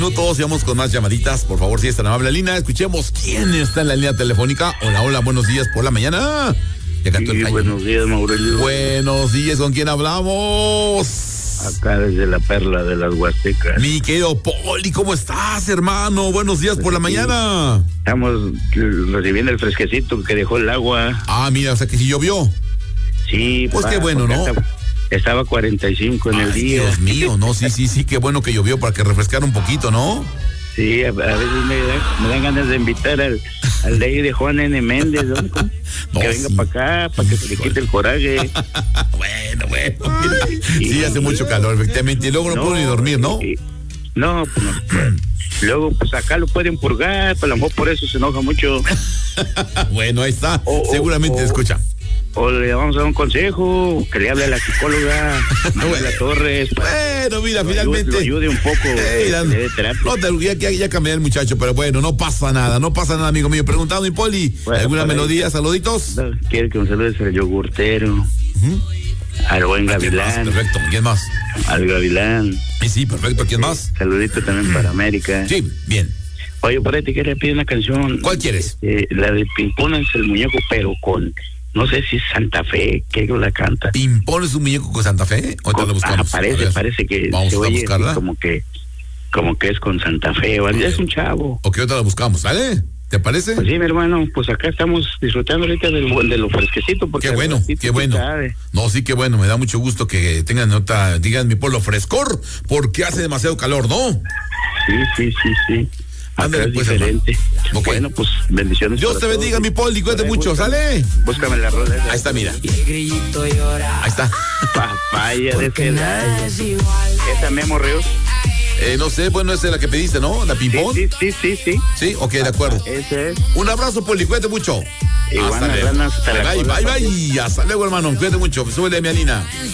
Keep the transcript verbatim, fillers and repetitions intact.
Minutos, vamos con más llamaditas, por favor, si es tan amable, Lina. Escuchemos quién está en la línea telefónica. Hola, hola, buenos días por la mañana. Ya cantó sí, el caño. Buenos días, Mauricio. Buenos días, ¿con quién hablamos? Acá desde la Perla de las Huastecas. Mi querido Poli, ¿cómo estás, hermano? Buenos días por la mañana. Estamos recibiendo el fresquecito que dejó el agua. Ah, mira, o sea que sí llovió. Sí, pues pa, qué bueno, ¿no? Estaba, estaba cuarenta y cinco en Ay, el día. Dios mío, no, sí, sí, sí, qué bueno que llovió para que refrescara un poquito, ¿no? Sí, a, a veces me, da, me dan ganas de invitar al, al de ahí de Juan N. Méndez, ¿no? No, que venga sí. para acá, para que se le quite el coraje. Bueno, bueno. Sí, hace mucho calor, efectivamente. Y luego no, no puedo ni dormir, ¿no? Y, no, pues no. Luego, pues acá lo pueden purgar, pues a lo mejor por eso se enoja mucho. Bueno, ahí está. O, seguramente o, escucha. O le vamos a dar un consejo, que le hable a la psicóloga, Manuela Torres. Bueno, mira, lo finalmente. Ayude, lo ayude un poco. Hey, eh, dan, le dé terapia. no, ya, ya, ya cambié el muchacho, pero bueno, no pasa nada, no pasa nada, amigo mío. Preguntado, mi Poli, bueno, ¿alguna melodía, ahí, saluditos? No, quiere que me saludes al yogurtero, uh-huh. al buen Gavilán. Perfecto, ¿quién más? Al Gavilán. Sí, sí, perfecto, ¿quién más? Saludito también para América. Sí, bien. Oye, por ahí te quería pedir una canción. ¿Cuál quieres? Eh, la de Pimpones el muñeco, pero con... No sé si es Santa Fe, que la canta. ¿Impones un muñeco con Santa Fe? ¿O te lo buscamos? Ah, parece, parece que vamos se a oye buscarla. Como que, como que es con Santa Fe, ¿vale? Okay. Es un chavo. Ok, ahorita la buscamos, ¿vale? ¿Te parece? Pues sí, mi hermano, pues acá estamos disfrutando ahorita de lo, de lo fresquecito. Porque qué bueno, qué bueno. Sabe. No, sí, qué bueno, me da mucho gusto que tengan nota, digan mi pueblo frescor, porque hace demasiado calor, ¿no? Sí, sí, sí, sí. Ándale, es pues, diferente. Okay. Bueno, pues bendiciones. Dios te bendiga, todos. Mi Poli, cuídate mucho, búscame, ¿sale? Búscame la rola. Ahí está, mira. Ahí está. Papaya de Celaya. ¿Esa Memo Ríos? Eh, no sé, bueno, esa es la que pediste, ¿no? ¿La Pimpón? Sí, sí, sí, sí. Sí, ok, de acuerdo. Ese es. Un abrazo, Poli, cuídate mucho. Igual, hasta luego. Bye, bye, bye. Hasta luego, hermano. Cuídate mucho. Súbele a mi Alina.